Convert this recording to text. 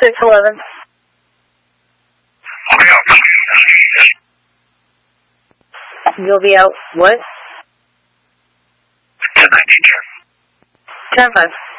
611. You'll be out what? 10-9 teacher. 10-5.